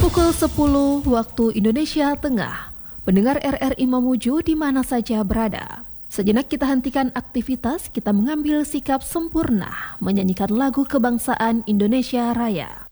Pukul 10 waktu Indonesia Tengah. Pendengar RRI Mamuju di mana saja berada. Sejenak kita hentikan aktivitas, kita mengambil sikap sempurna menyanyikan lagu kebangsaan Indonesia Raya.